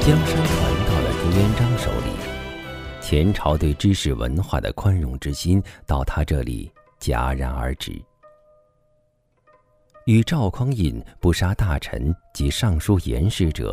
江山传到了朱元璋手里，前朝对知识文化的宽容之心到他这里戛然而止。与赵匡胤不杀大臣及尚书言事者